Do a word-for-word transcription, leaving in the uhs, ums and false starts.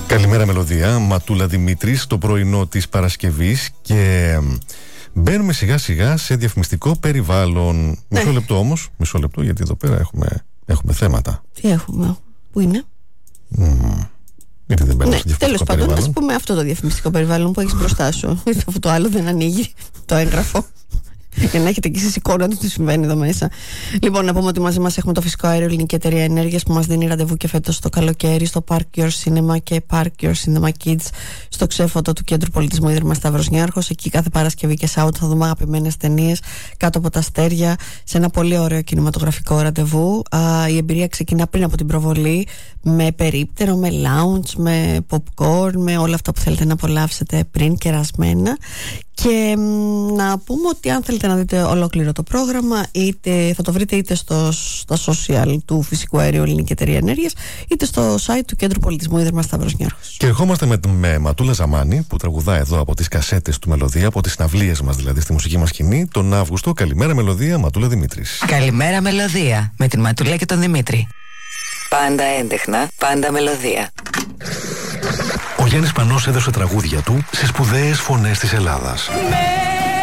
Καλημέρα Μελωδία, Ματούλα Δημήτρης, το πρωινό της Παρασκευής και μπαίνουμε σιγά σιγά σε διαφημιστικό περιβάλλον. Ναι. Μισό λεπτό όμως, μισό λεπτό γιατί εδώ πέρα έχουμε, έχουμε θέματα. Τι έχουμε, πού είναι? Mm. Γιατί δεν μπαίνουμε ναι, σε διαφημιστικό τέλος περιβάλλον. πάντων, ας πούμε αυτό το διαφημιστικό περιβάλλον που έχεις μπροστά σου. Αυτό το άλλο δεν ανοίγει το έγγραφο. Για να έχετε και εσείς εικόνα του τι συμβαίνει εδώ μέσα. Λοιπόν, να πούμε ότι μαζί μας έχουμε το Φυσικό Αέριο, Ελληνική Εταιρεία Ενέργειας, που μας δίνει ραντεβού και φέτος το καλοκαίρι στο Park Your Cinema και Park Your Cinema Kids στο ξέφωτο του Κέντρου Πολιτισμού Ίδρυμα Σταύρος Νιάρχος. Εκεί κάθε Παρασκευή και Σάββατο θα δούμε αγαπημένες ταινίες κάτω από τα αστέρια, σε ένα πολύ ωραίο κινηματογραφικό ραντεβού. Α, η εμπειρία ξεκινά πριν από την προβολή, με περίπτερο, με lounge, με popcorn, με όλα αυτά που θέλετε να απολαύσετε πριν κερασμένα. Και να πούμε ότι αν θέλετε να δείτε ολόκληρο το πρόγραμμα, είτε θα το βρείτε είτε στο, στα social του Φυσικού Αερίου Ελληνική Εταιρεία Ενέργειας, είτε στο site του Κέντρου Πολιτισμού Ίδρυμα Σταύρος Νιάρχος. Και ερχόμαστε με, με Ματούλα Ζαμάνη, που τραγουδά εδώ από τις κασέτες του Μελωδία, από τις συναυλίες μας δηλαδή στη μουσική μας σκηνή, τον Αύγουστο. Καλημέρα Μελωδία, Ματούλα Δημήτρης. Καλημέρα Μελωδία, με την Ματούλα και τον Δημήτρη. Πάντα έντεχνα, πάντα Μελωδία. Ο Γιάννης Πανός έδωσε τραγούδια του σε σπουδαίες φωνές της Ελλάδας.